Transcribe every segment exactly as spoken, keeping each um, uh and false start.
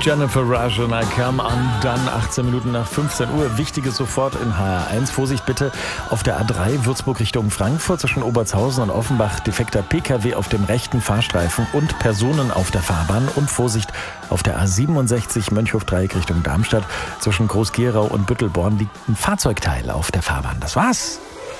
Jennifer Rush und I Come Undone, achtzehn Minuten nach fünfzehn Uhr. Wichtiges sofort in H R eins. Vorsicht bitte auf der A drei Würzburg Richtung Frankfurt zwischen Obertshausen und Offenbach. Defekter P K W auf dem rechten Fahrstreifen und Personen auf der Fahrbahn. Und Vorsicht auf der A siebenundsechzig Mönchhof-Dreieck Richtung Darmstadt. Zwischen Groß-Gerau und Büttelborn liegt ein Fahrzeugteil auf der Fahrbahn. Das war's.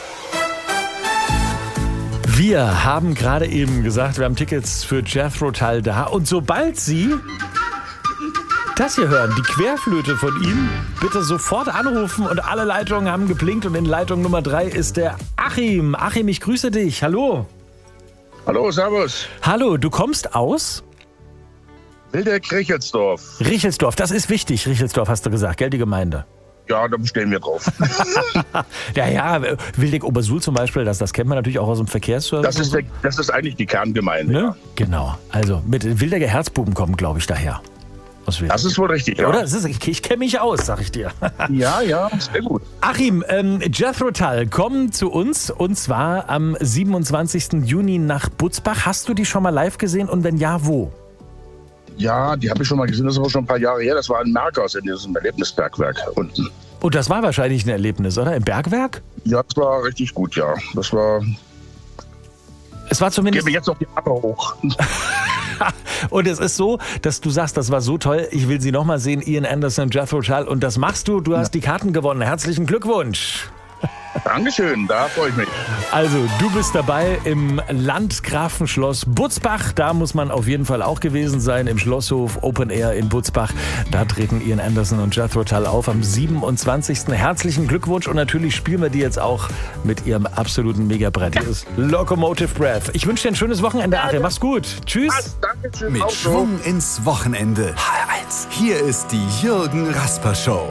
Wir haben gerade eben gesagt, wir haben Tickets für Jethro Tull da. Und sobald Sie das hier hören, die Querflöte von ihm, bitte sofort anrufen. Und alle Leitungen haben geblinkt. Und in Leitung Nummer drei ist der Achim. Achim, ich grüße dich. Hallo. Hallo, servus. Hallo, du kommst aus? Wildeck, Richelsdorf. Richelsdorf, das ist wichtig. Richelsdorf hast du gesagt, gell, die Gemeinde? Ja, da bestehen wir drauf. ja, ja, Wildeck-Obersuhl zum Beispiel, das, das kennt man natürlich auch aus dem Verkehrsservice. Das ist, der, das ist eigentlich die Kerngemeinde. Ne? Ja. Genau, also mit Wildecker Herzbuben kommen, glaube ich, daher. Das ist wohl richtig, ja. Oder? Das ist, ich ich kenne mich aus, sag ich dir. ja, ja, sehr gut. Achim, ähm, Jethro Tull kommen zu uns und zwar am siebenundzwanzigsten Juni nach Butzbach. Hast du die schon mal live gesehen und wenn ja, wo? Ja, die habe ich schon mal gesehen, das ist aber schon ein paar Jahre her. Das war in Merkers in diesem Erlebnisbergwerk unten. Und das war wahrscheinlich ein Erlebnis, oder? Im Bergwerk? Ja, das war richtig gut, ja. Das war... Es war zumindest... Ich gebe jetzt noch die Appe hoch. Und es ist so, dass du sagst, das war so toll, ich will sie nochmal sehen, Ian Anderson, Jethro Tull. Und das machst du, du hast ja die Karten gewonnen. Herzlichen Glückwunsch. Dankeschön, da freue ich mich. Also, du bist dabei im Landgrafenschloss Butzbach. Da muss man auf jeden Fall auch gewesen sein, im Schlosshof Open Air in Butzbach. Da treten Ian Anderson und Jethro Tull auf am siebenundzwanzigsten Herzlichen Glückwunsch und natürlich spielen wir die jetzt auch mit ihrem absoluten Megabrett. Hier ist Locomotive Breath. Ich wünsche dir ein schönes Wochenende, Achim. Mach's gut. Tschüss. Dankeschön. Mit Schwung ins Wochenende. H R eins. Hier ist die Jürgen Rasper Show.